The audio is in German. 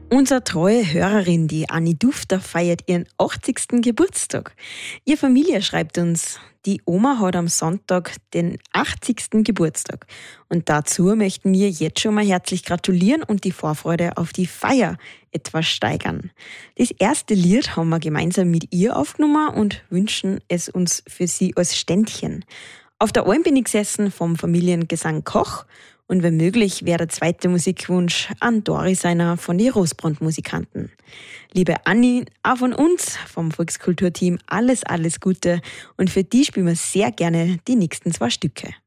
Unsere treue Hörerin, die Anni Dufter, feiert ihren 80. Geburtstag. Ihre Familie schreibt uns, die Oma hat am Sonntag den 80. Geburtstag. Und dazu möchten wir jetzt schon mal herzlich gratulieren und die Vorfreude auf die Feier etwas steigern. Das erste Lied haben wir gemeinsam mit ihr aufgenommen und wünschen es uns für sie als Ständchen. Auf der Alm bin ich gesessen vom Familiengesang Koch. Und wenn möglich, wäre der zweite Musikwunsch an Doris einer von den Rosbrand-Musikanten. Liebe Anni, auch von uns, vom Volkskulturteam, alles Gute. Und für die spielen wir sehr gerne die nächsten 2 Stücke.